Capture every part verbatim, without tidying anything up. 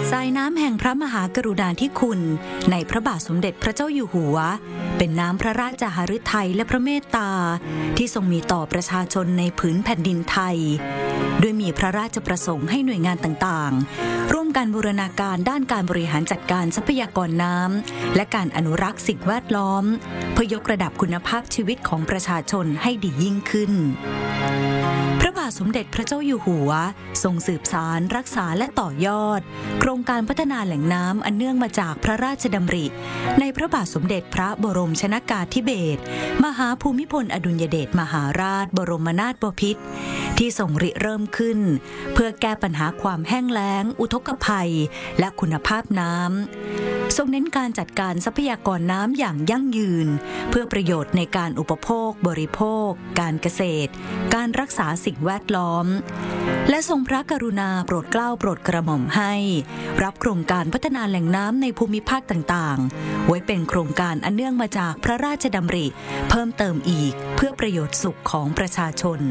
สายน้ำแห่งพระมหากรุณาธิคุณในพระบาทสมเด็จพระเจ้าอยู่หัวเป็นน้ำพระราชหฤทัยและพระเมตตาที่ทรงมีต่อประชาชนในผืนแผ่นดินไทยด้วยมีพระราชประสงค์ให้หน่วยงานต่างๆร่วมกันบูรณาการด้านการบริหารจัดการทรัพยากรน้ำและการอนุรักษ์สิ่งแวดล้อมเพื่อยกระดับคุณภาพชีวิตของประชาชนให้ดียิ่งขึ้นพระบาทสมเด็จพระเจ้าอยู่หัวทรงสืบสานรักษาและต่อยอดโครงการพัฒนาแหล่งน้ำอันเนื่องมาจากพระราชดำริในพระบาทสมเด็จพระบรมชนกาธิเบศรมหาภูมิพลอดุลยเดชมหาราชบรมนาถบพิตรที่ทรงริเริ่มขึ้นเพื่อแก้ปัญหาความแห้งแล้งอุทกภัยและคุณภาพน้ำทรงเน้นการจัดการทรัพยากรน้ำอย่างยั่งยืนเพื่อประโยชน์ในการอุปโภคบริโภคการเกษตรการรักษาสิ่งแวดล้อมและทรงพระกรุณาโปรดเกล้าโปรดกระหม่อมให้รับโครงการพัฒนาแหล่งน้ำในภูมิภาคต่างๆไว้เป็นโครงการอันเนื่องมาจากพระราชดำริเพิ่มเติมอีกเพื่อประโยชน์สุขของประชาชน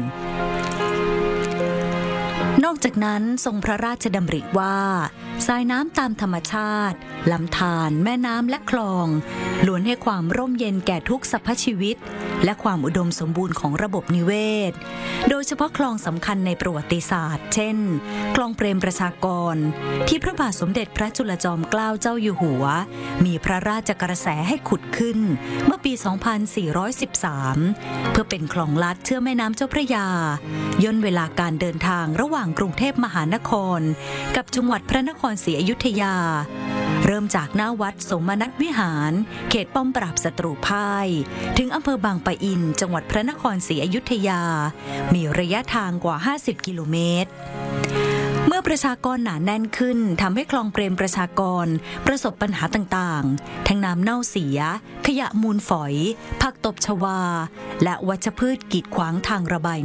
นอกจากนั้นทรงพระราชดำริว่าสายน้ำตามธรรมชาติลำธารแม่น้ำและคลองล้วนให้ความร่มเย็นแก่ทุกสรรพชีวิตและความอุดมสมบูรณ์ของระบบนิเวศโดยเฉพาะคลองสำคัญในประวัติศาสตร์เช่นคลองเปรมประชากรที่พระบาทสมเด็จพระจุลจอมเกล้าเจ้าอยู่หัวมีพระราชกระแสให้ขุดขึ้นเมื่อปี สองพันสี่ร้อยสิบสาม เพื่อเป็นคลองลัดเชื่อมแม่น้ำเจ้าพระยาย่นเวลาการเดินทางระหว่างกรุงเทพมหานครกับจังหวัดพระนครศรีอยุธยาเริ่มจากหน้าวัดสมนัตวิหารเขตป้อมปราบศัตรูพ่ายถึงอำเภอบางปะอินจังหวัดพระนครศรีอยุธยามีระยะทางกว่าห้าสิบกิโลเมตรเมื่อประชากรหนาแน่นขึ้นทำให้คลองเปรมประชากรประสบปัญหาต่างๆทั้งน้ำเน่าเสียขยะมูลฝอยผักตบชวาและวัชพืชกีดขวางทางระบาย